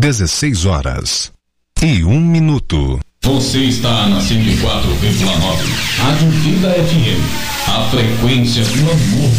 16h01. Você está na 104,9. Rádio Vida FM. A frequência do amor.